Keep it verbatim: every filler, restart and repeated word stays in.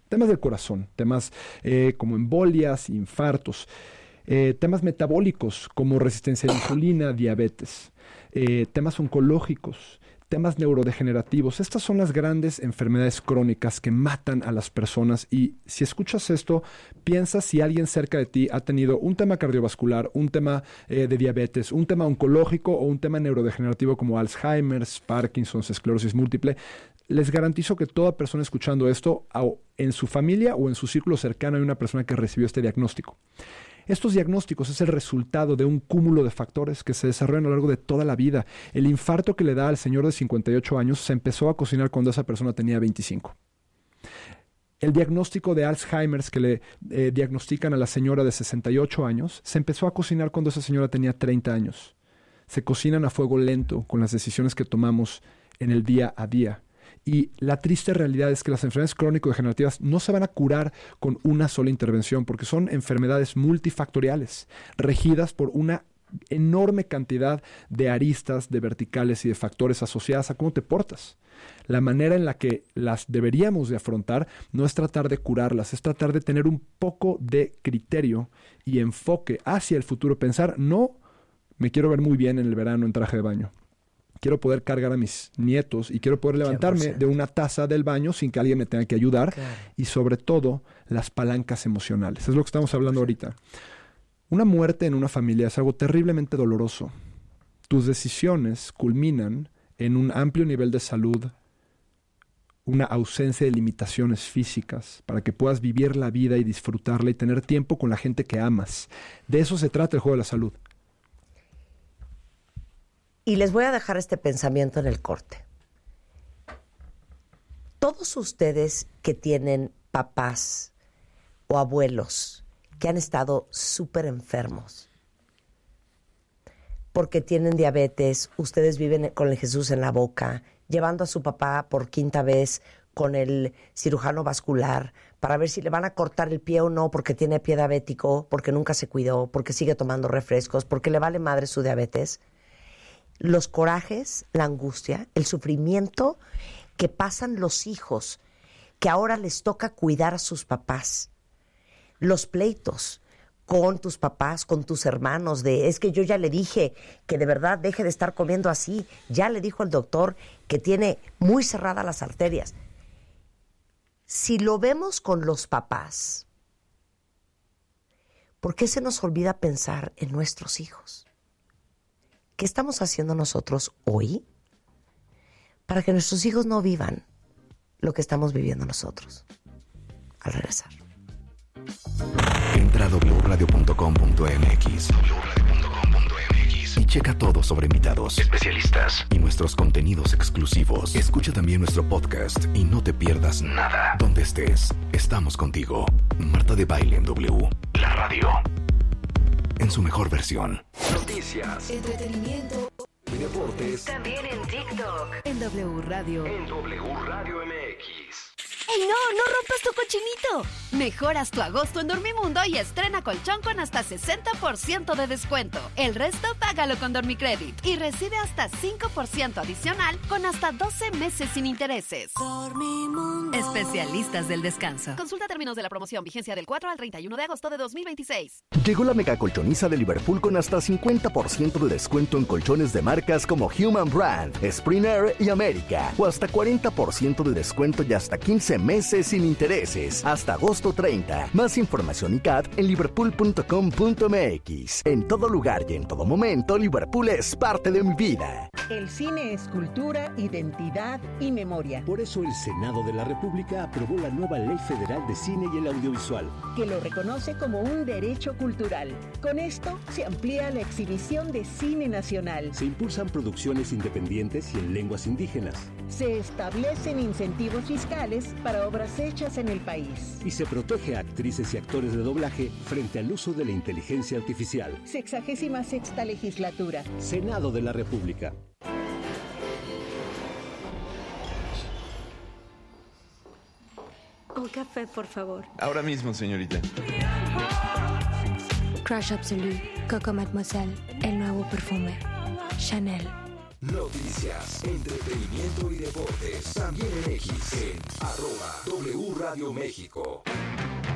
Temas del corazón, temas eh, como embolias, infartos, eh, temas metabólicos como resistencia a la insulina, diabetes, eh, temas oncológicos, temas neurodegenerativos. Estas son las grandes enfermedades crónicas que matan a las personas, y si escuchas esto, piensa si alguien cerca de ti ha tenido un tema cardiovascular, un tema eh, de diabetes, un tema oncológico o un tema neurodegenerativo como Alzheimer's, Parkinson's, esclerosis múltiple. Les garantizo que toda persona escuchando esto, en su familia o en su círculo cercano, hay una persona que recibió este diagnóstico. Estos diagnósticos es el resultado de un cúmulo de factores que se desarrollan a lo largo de toda la vida. El infarto que le da al señor de cincuenta y ocho años se empezó a cocinar cuando esa persona tenía veinticinco. El diagnóstico de Alzheimer's que le eh, diagnostican a la señora de sesenta y ocho años se empezó a cocinar cuando esa señora tenía treinta años. Se cocinan a fuego lento con las decisiones que tomamos en el día a día. Y la triste realidad es que las enfermedades crónico-degenerativas no se van a curar con una sola intervención, porque son enfermedades multifactoriales, regidas por una enorme cantidad de aristas, de verticales y de factores asociadas a cómo te portas. La manera en la que las deberíamos de afrontar no es tratar de curarlas, es tratar de tener un poco de criterio y enfoque hacia el futuro. Pensar, no me quiero ver muy bien en el verano en traje de baño. Quiero poder cargar a mis nietos y quiero poder levantarme cien por ciento de una taza del baño sin que alguien me tenga que ayudar. Claro. Y sobre todo, las palancas emocionales. Es lo que estamos hablando ahorita. Una muerte en una familia es algo terriblemente doloroso. Tus decisiones culminan en un amplio nivel de salud, una ausencia de limitaciones físicas para que puedas vivir la vida y disfrutarla y tener tiempo con la gente que amas. De eso se trata el juego de la salud. Y les voy a dejar este pensamiento en el corte. Todos ustedes que tienen papás o abuelos que han estado súper enfermos porque tienen diabetes, ustedes viven con el Jesús en la boca, llevando a su papá por quinta vez con el cirujano vascular para ver si le van a cortar el pie o no porque tiene pie diabético, porque nunca se cuidó, porque sigue tomando refrescos, porque le vale madre su diabetes. Los corajes, la angustia, el sufrimiento que pasan los hijos, que ahora les toca cuidar a sus papás. Los pleitos con tus papás, con tus hermanos, de es que yo ya le dije que de verdad deje de estar comiendo así. Ya le dijo el doctor que tiene muy cerradas las arterias. Si lo vemos con los papás, ¿por qué se nos olvida pensar en nuestros hijos? ¿Qué estamos haciendo nosotros hoy para que nuestros hijos no vivan lo que estamos viviendo nosotros? Al regresar. Entra a doble u radio punto com punto m x doble u radio punto com punto m x y checa todo sobre invitados, especialistas y nuestros contenidos exclusivos. Escucha también nuestro podcast y no te pierdas nada. Donde estés, estamos contigo. Marta de Baile en W, la radio en su mejor versión. Noticias, entretenimiento y deportes. También en TikTok. En W Radio. En W Radio M X. ¡Ey, no! ¡No rompas tu cochinito! Mejoras tu agosto en Dormimundo y estrena colchón con hasta sesenta por ciento de descuento. El resto págalo con Dormicredit y recibe hasta cinco por ciento adicional con hasta doce meses sin intereses. Dormimundo. Especialistas del descanso. Consulta términos de la promoción. Vigencia del cuatro al treinta y uno de agosto de dos mil veintiséis. Llegó la mega colchoniza de Liverpool con hasta cincuenta por ciento de descuento en colchones de marcas como Human Brand, Springer y América. O hasta cuarenta por ciento de descuento y hasta quince meses sin intereses. Hasta agosto treinta. Más información y C A T en liverpool punto com punto m x. En todo lugar y en todo momento, Liverpool es parte de mi vida. El cine es cultura, identidad y memoria. Por eso el Senado de la República aprobó la nueva Ley Federal de Cine y el Audiovisual, que lo reconoce como un derecho cultural. Con esto se amplía la exhibición de cine nacional. Se impulsan producciones independientes y en lenguas indígenas. Se establecen incentivos fiscales para obras hechas en el país. Y se protege a actrices y actores de doblaje frente al uso de la inteligencia artificial. Sexagésima sexta legislatura. Senado de la República. Un café, por favor. Ahora mismo, señorita. Crush Absolute, Coco Mademoiselle, el nuevo perfume. Chanel. Noticias, entretenimiento y deportes. También en X, en arroba W Radio México.